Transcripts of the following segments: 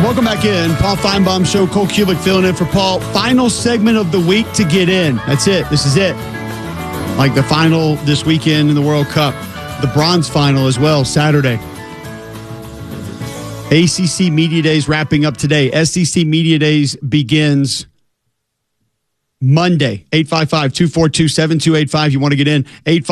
Welcome back in. Paul Feinbaum Show. Cole Kulick filling in for Paul. Final segment of the week to get in. That's it. This is it. Like the final this weekend in the World Cup. The bronze final as well, Saturday. ACC Media Days wrapping up today. SEC Media Days begins Monday. 855-242-7285. You want to get in.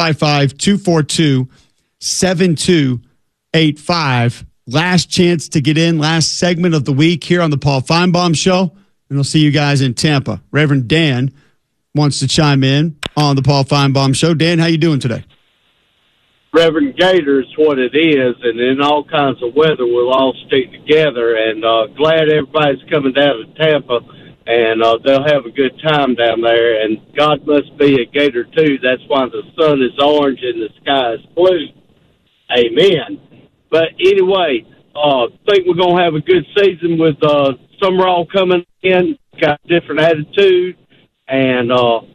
855-242-7285. Last chance to get in, last segment of the week here on the Paul Feinbaum Show. And I'll see you guys in Tampa. Reverend Dan wants to chime in on the Paul Feinbaum Show. Dan, how you doing today? Reverend Gator is what it is, and in all kinds of weather, we'll all stick together. And glad everybody's coming down to Tampa, and they'll have a good time down there. And God must be a Gator, too. That's why the sun is orange and the sky is blue. Amen. But anyway, think we're going to have a good season with Summerall coming in, got a different attitude. And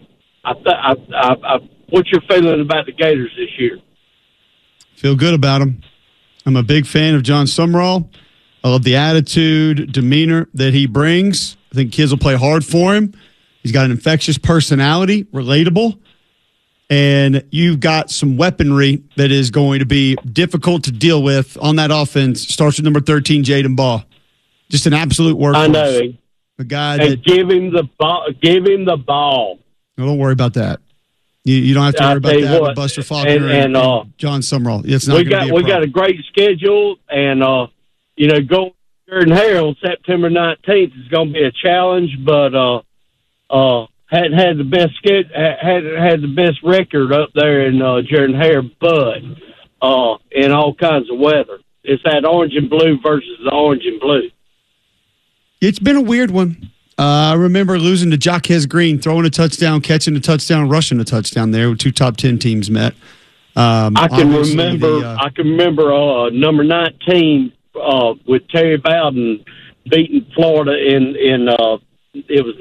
what's your feeling about the Gators this year? Feel good about them. I'm a big fan of John Summerall. I love the attitude, demeanor that he brings. I think kids will play hard for him. He's got an infectious personality, relatable. And you've got some weaponry that is going to be difficult to deal with on that offense. Starts with number 13, Jaden Baugh. Just an absolute workhorse. I know. A guy and that give him the ball. Give him the ball. No, don't worry about that. You don't have to worry about that with Buster Faulkner and John Summerall. It's not we got a great schedule, and going to Jordan Hare on September 19th is going to be a challenge, but hadn't had the best had the best record up there in Jordan Hare, but in all kinds of weather. It's that orange and blue versus the orange and blue. It's been a weird one. I remember losing to Jaquez Green, throwing a touchdown, catching a touchdown, rushing a touchdown there when two top 10 teams met. I can remember number 19 with Terry Bowden beating Florida in it was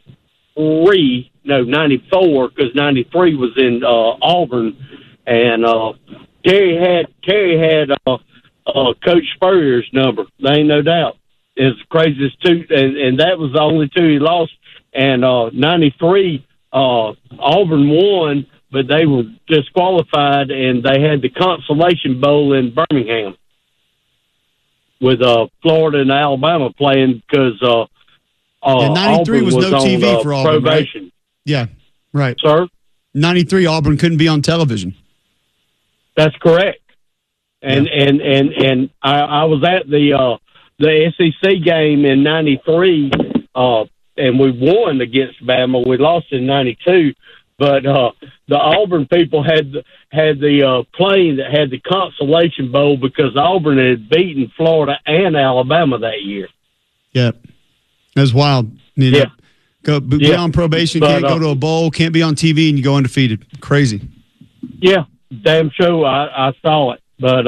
94 because 93 was in Auburn, and Terry had Coach Spurrier's number. There ain't no doubt. It's the craziest two, and that was the only two he lost. And 93, Auburn won, but they were disqualified, and they had the Consolation Bowl in Birmingham with Florida and Alabama playing because 93 was no TV for Auburn, probation. Right? Yeah, right. Sir? 93, Auburn couldn't be on television. That's correct. And I was at the SEC game in 93, and we won against Bama. We lost in 92, but the Auburn people had the plane that had the Consolation Bowl because Auburn had beaten Florida and Alabama that year. Yeah, that's wild. Be on probation, can't go to a bowl, can't be on TV, and you go undefeated. Crazy. Yeah, damn sure I saw it, but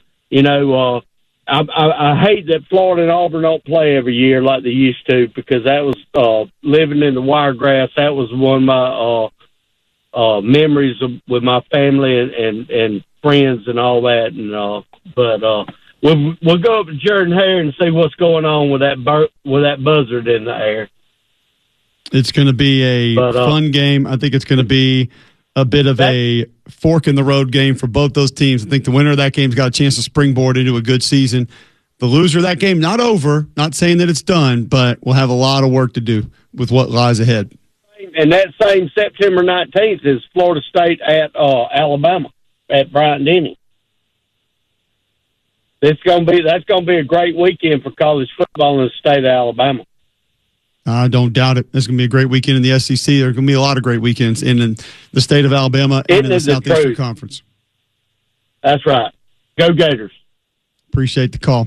I hate that Florida and Auburn don't play every year like they used to because that was living in the Wiregrass. That was one of my memories with my family and friends and all that. And we'll go up to Jordan Hare and see what's going on with that buzzard in the air. It's going to be a fun game. I think it's going to be a bit of a fork in the road game for both those teams. I think the winner of that game's got a chance to springboard into a good season. The loser of that game, not over, not saying that it's done, but we'll have a lot of work to do with what lies ahead. And that same September 19th is Florida State at Alabama at Bryant-Denny. That's going to be a great weekend for college football in the state of Alabama. I don't doubt it. It's going to be a great weekend in the SEC. There are going to be a lot of great weekends in the state of Alabama and in the Southeastern Conference. That's right. Go Gators. Appreciate the call.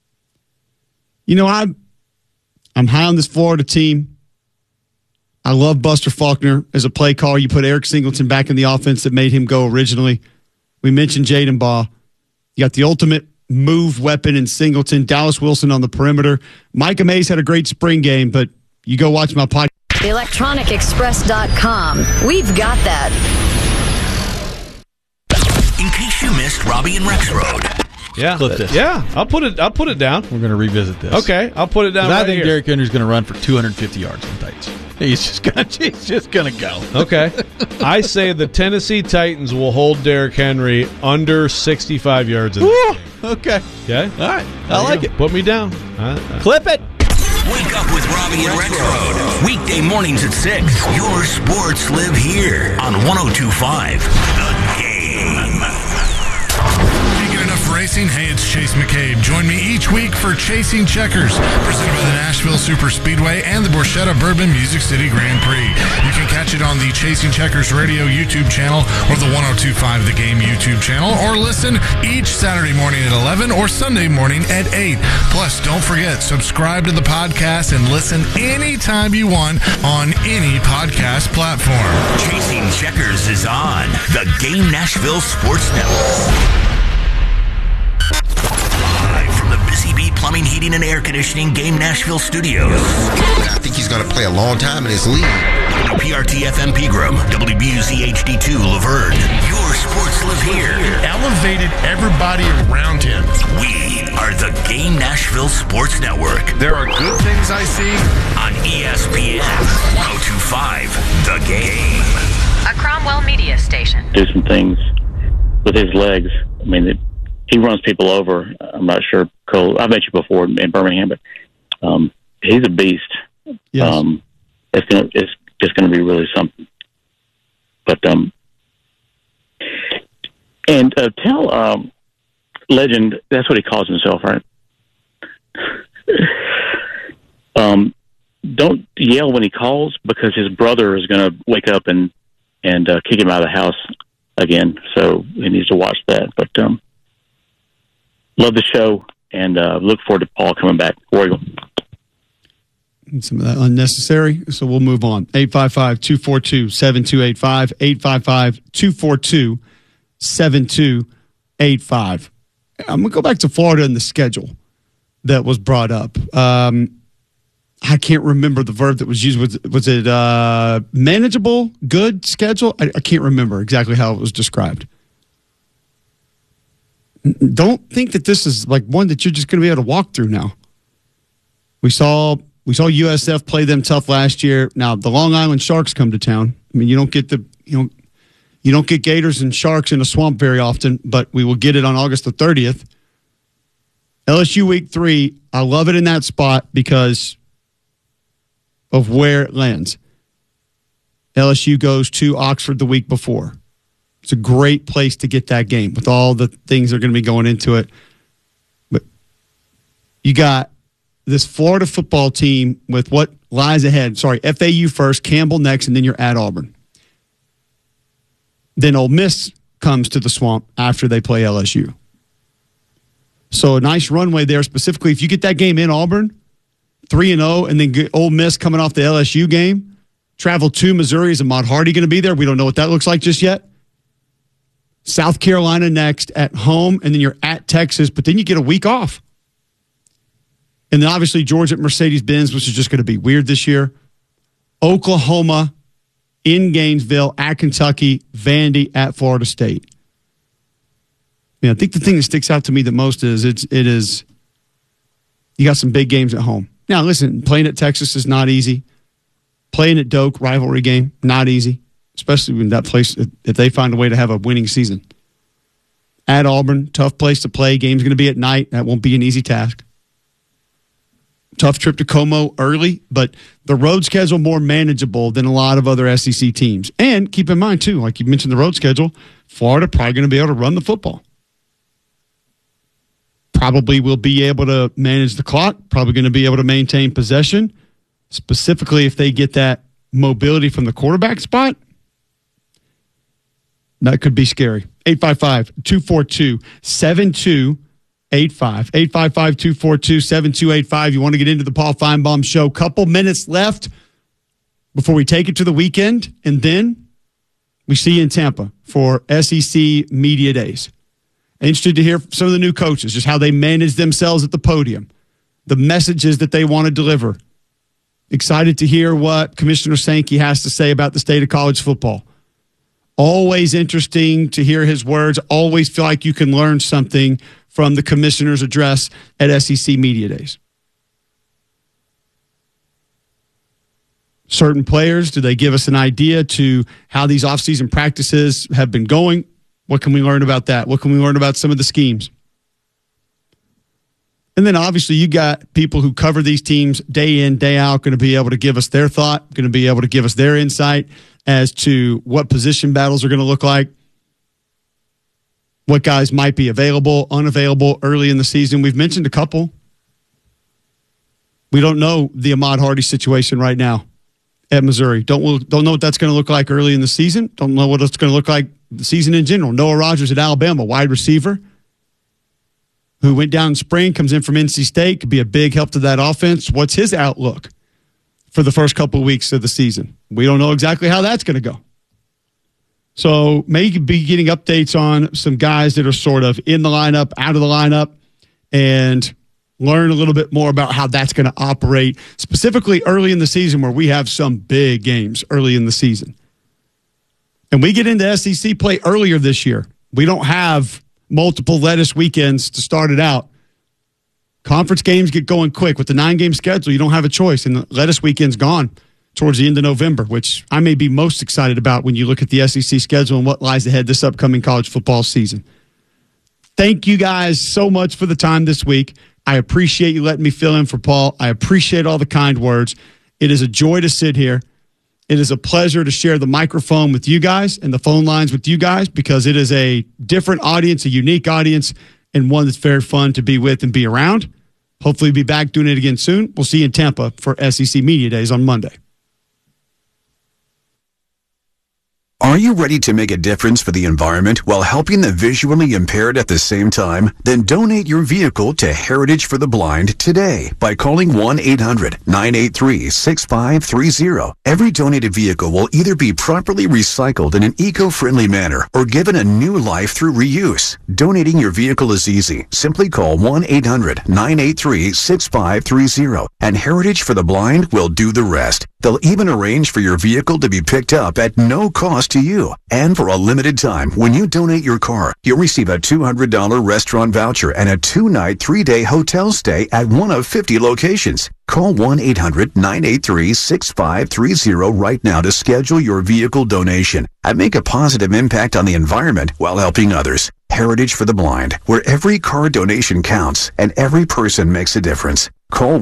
I'm high on this Florida team. I love Buster Faulkner as a play caller. You put Eric Singleton back in the offense that made him go originally. We mentioned Jaden Baugh. You got the ultimate move weapon in Singleton. Dallas Wilson on the perimeter. Micah Mays had a great spring game, but you go watch my podcast. ElectronicExpress.com. We've got that. In case you missed Robbie and Rex Road, Yeah. Clip this. Yeah, I'll put it down. We're going to revisit this. Okay, I'll put it down. I Right think here. Derrick Henry's going to run for 250 yards in Titans. He's just going to go. Okay. I say the Tennessee Titans will hold Derrick Henry under 65 yards in this game. Okay. Okay? All right. I like it. Put me down. Clip it. Wake up with Robbie and Rexroad. Weekday mornings at 6. Your sports live here on 102.5 The Game. Speaking enough racing, hey, it's Chase McCabe. Join me each week for Chasing Checkers, presented by the Nashville Super Speedway and the Borchetta Bourbon Music City Grand Prix. You can catch it on the Chasing Checkers Radio YouTube channel or the 102.5 The Game YouTube channel, or listen each Saturday morning at 11 or Sunday morning at 8. Plus, don't forget, subscribe to the podcast and listen anytime you want on any podcast platform. Chasing Checkers is on the Game Nashville Sports Network. Live from the Busy Bee Plumbing, Heating, and Air Conditioning Game Nashville Studios. I think he's going to play a long time in his league. WPRT FM Pegram, WBUZ HD2 Laverne. Your sports live here. Elevated everybody around him. We are the Game Nashville Sports Network There are good things I see. on ESPN 102.5 The Game. A Cromwell Media Station. Do some things with his legs. I mean, he runs people over. I'm not sure, Cole. I've met you before in Birmingham, but he's a beast. Yes. It's just gonna be really something. But tell Legend, that's what he calls himself, right? Don't yell when he calls, because his brother is going to wake up and kick him out of the house again. So he needs to watch that. But love the show, and look forward to Paul coming back. Royal. Some of that unnecessary, so we'll move on. 855-242-7285, 855-242-7285. I'm going to go back to Florida and the schedule that was brought up. I can't remember the verb that was used. Was it manageable, good schedule? I can't remember exactly how it was described. Don't think that this is like one that you're just going to be able to walk through now. We saw USF play them tough last year. Now the Long Island Sharks come to town. I mean, you don't get Gators and Sharks in a swamp very often, but we will get it on August the 30th. LSU week 3, I love it in that spot because of where it lands. LSU goes to Oxford the week before. It's a great place to get that game with all the things that are going to be going into it. But you got this Florida football team with what lies ahead. Sorry, FAU first, Campbell next, and then you're at Auburn. Then Ole Miss comes to the swamp after they play LSU. So a nice runway there, specifically if you get that game in Auburn, 3-0, and then get Ole Miss coming off the LSU game, travel to Missouri. Is Ahmad Hardy going to be there? We don't know what that looks like just yet. South Carolina next at home, and then you're at Texas, but then you get a week off. And then obviously Georgia at Mercedes-Benz, which is just going to be weird this year. Oklahoma in Gainesville, at Kentucky, Vandy at Florida State. I think the thing that sticks out to me the most is it is you got some big games at home. Now, listen, playing at Texas is not easy. Playing at Doak, rivalry game, not easy, especially when that place, if they find a way to have a winning season. At Auburn, tough place to play. Game's going to be at night. That won't be an easy task. Tough trip to Como early, but the road schedule more manageable than a lot of other SEC teams. And keep in mind, too, like you mentioned the road schedule, Florida probably going to be able to run the football. Probably will be able to manage the clock, probably going to be able to maintain possession, specifically if they get that mobility from the quarterback spot. That could be scary. 855-242-7285. 855-242-7285. You want to get into the Paul Feinbaum Show. Couple minutes left before we take it to the weekend, and then we see you in Tampa for SEC Media Days. Interested to hear from some of the new coaches, just how they manage themselves at the podium, the messages that they want to deliver. Excited to hear what Commissioner Sankey has to say about the state of college football. Always interesting to hear his words. Always feel like you can learn something from the commissioner's address at SEC Media Days? Certain players, do they give us an idea to how these offseason practices have been going? What can we learn about that? What can we learn about some of the schemes? And then obviously you got people who cover these teams day in, day out, going to be able to give us their thought, going to be able to give us their insight as to what position battles are going to look like, what guys might be available, unavailable early in the season. We've mentioned a couple. We don't know the Ahmad Hardy situation right now at Missouri. Don't know what that's going to look like early in the season. Don't know what it's going to look like the season in general. Noah Rogers at Alabama, wide receiver, who went down in spring, comes in from NC State, could be a big help to that offense. What's his outlook for the first couple of weeks of the season? We don't know exactly how that's going to go. So maybe be getting updates on some guys that are sort of in the lineup, out of the lineup, and learn a little bit more about how that's going to operate, specifically early in the season where we have some big games early in the season. And we get into SEC play earlier this year. We don't have multiple lettuce weekends to start it out. Conference games get going quick. With the 9-game schedule, you don't have a choice. And the lettuce weekend's gone towards the end of November, which I may be most excited about when you look at the SEC schedule and what lies ahead this upcoming college football season. Thank you guys so much for the time this week. I appreciate you letting me fill in for Paul. I appreciate all the kind words. It is a joy to sit here. It is a pleasure to share the microphone with you guys and the phone lines with you guys because it is a different audience, a unique audience, and one that's very fun to be with and be around. Hopefully, we'll be back doing it again soon. We'll see you in Tampa for SEC Media Days on Monday. Are you ready to make a difference for the environment while helping the visually impaired at the same time? Then donate your vehicle to Heritage for the Blind today by calling 1-800-983-6530. Every donated vehicle will either be properly recycled in an eco-friendly manner or given a new life through reuse. Donating your vehicle is easy. Simply call 1-800-983-6530 and Heritage for the Blind will do the rest. They'll even arrange for your vehicle to be picked up at no cost to you. And for a limited time, when you donate your car, you'll receive a $200 restaurant voucher and a 2-night, 3-day hotel stay at one of 50 locations. Call 1-800-983-6530 right now to schedule your vehicle donation and make a positive impact on the environment while helping others. Heritage for the Blind, where every car donation counts and every person makes a difference. Call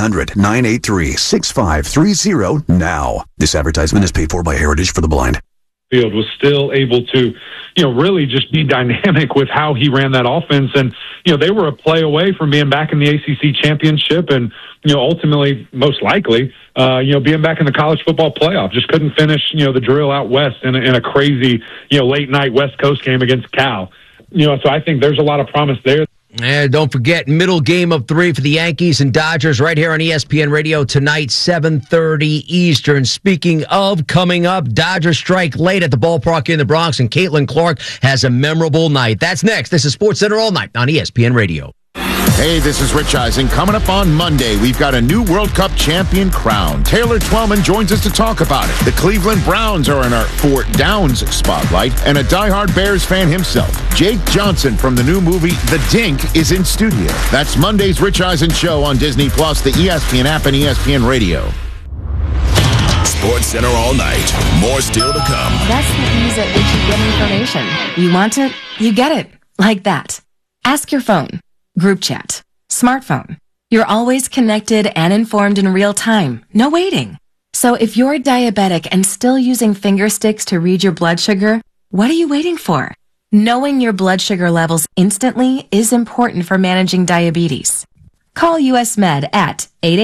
1-800-983-6530 now. This advertisement is paid for by Heritage for the Blind. Field was still able to, really just be dynamic with how he ran that offense. And, they were a play away from being back in the ACC championship and, ultimately, most likely, being back in the college football playoff. Just couldn't finish, the drill out west in a crazy, late night West Coast game against Cal. So I think there's a lot of promise there. And don't forget, middle game of 3 for the Yankees and Dodgers right here on ESPN Radio tonight, 7:30 Eastern. Speaking of coming up, Dodgers strike late at the ballpark in the Bronx, and Caitlin Clark has a memorable night. That's next. This is SportsCenter All Night on ESPN Radio. Hey, this is Rich Eisen. Coming up on Monday, we've got a new World Cup champion crowned. Taylor Twellman joins us to talk about it. The Cleveland Browns are in our Fort Downs spotlight, and a diehard Bears fan himself, Jake Johnson from the new movie The Dink, is in studio. That's Monday's Rich Eisen Show on Disney+, the ESPN app, and ESPN Radio. SportsCenter All Night. More still to come. That's the ease at which you get information. You want it, you get it. Like that. Ask your phone. Group chat. Smartphone. You're always connected and informed in real time. No waiting. So if you're diabetic and still using finger sticks to read your blood sugar, what are you waiting for? Knowing your blood sugar levels instantly is important for managing diabetes. Call US Med at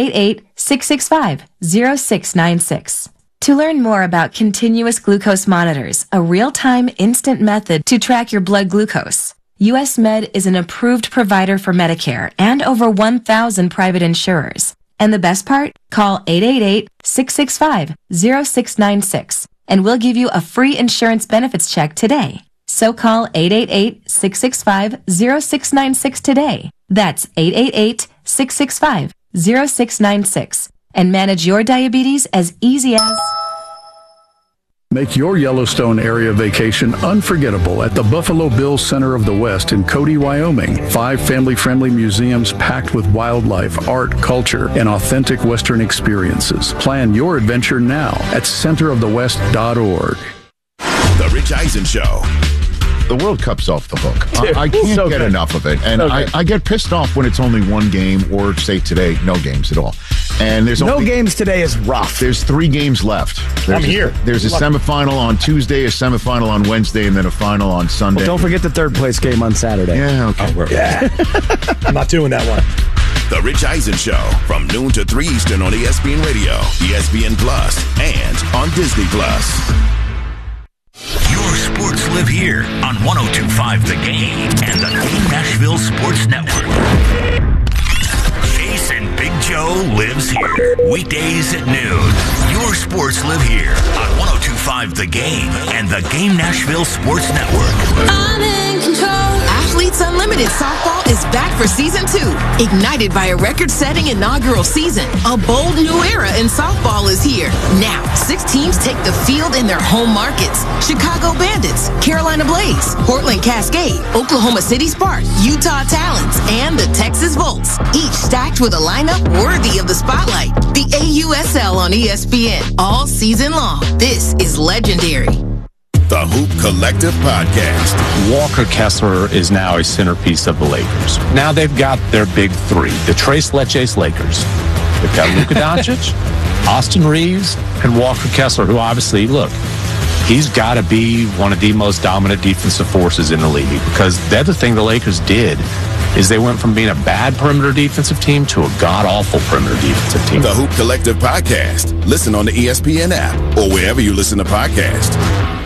888-665-0696. To learn more about continuous glucose monitors, a real-time instant method to track your blood glucose, US Med is an approved provider for Medicare and over 1,000 private insurers. And the best part? Call 888-665-0696 and we'll give you a free insurance benefits check today. So call 888-665-0696 today. That's 888-665-0696 and manage your diabetes as easy as... Make your Yellowstone area vacation unforgettable at the Buffalo Bills Center of the West in Cody, Wyoming. 5 family-friendly museums packed with wildlife, art, culture, and authentic Western experiences. Plan your adventure now at centerofthewest.org. The Rich Eisen Show. The World Cup's off the hook. I can't get enough of it. And I get pissed off when it's only one game, or say today, no games at all. And there's no games today is rough. There's 3 games left. I'm here. There's a semifinal on Tuesday, a semifinal on Wednesday, and then a final on Sunday. Well, don't forget the third place game on Saturday. Yeah, okay. I'm not doing that one. The Rich Eisen Show from noon to 3 Eastern on ESPN Radio, ESPN Plus, and on Disney Plus. Your sports live here on 102.5 The Game and the Game Nashville Sports Network. Jason Big Joe lives here. Weekdays at noon. Your sports live here on 102.5 The Game and the Game Nashville Sports Network. I'm in control. Athletes Unlimited Softball is back for Season 2. Ignited by a record-setting inaugural season, a bold new era in softball is here. Now, 6 teams take the field in their home markets. Chicago Bandits, Carolina Blaze, Portland Cascade, Oklahoma City Spark, Utah Talons, and the Texas Volts. Each stacked with a lineup worthy of the spotlight. The AUSL on ESPN all season long. This is legendary. The Hoop Collective Podcast. Walker Kessler is now a centerpiece of the Lakers. Now they've got their big 3, the Tres Leches Lakers. They've got Luka Doncic, Austin Reeves, and Walker Kessler, who obviously, look, he's got to be one of the most dominant defensive forces in the league, because the other thing the Lakers did is they went from being a bad perimeter defensive team to a god-awful perimeter defensive team. The Hoop Collective Podcast. Listen on the ESPN app or wherever you listen to podcasts.